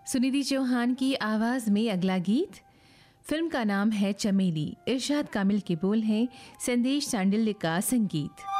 सुनिधि चौहान की आवाज में अगला गीत। फिल्म का नाम है चमेली। इरशाद कामिल के बोल हैं, संदेश सांडिल्य का संगीत।